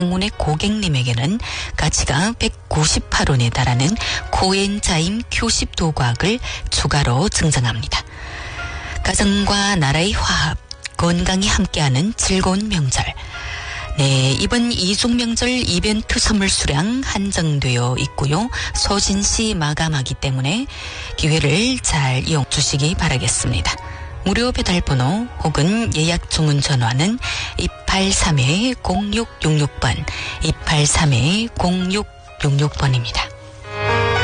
방문의 고객님에게는 가치가 198원에 달하는 코엔자임 Q10 도구학을 추가로 증정합니다. 가정과 나라의 화합, 건강이 함께하는 즐거운 명절. 네, 이번 이중명절 이벤트 선물 수량 한정되어 있고요. 소진시 마감하기 때문에 기회를 잘 이용 주시기 바라겠습니다. 무료 배달번호 혹은 예약 주문 전화는 283-0666번, 283-0666번입니다.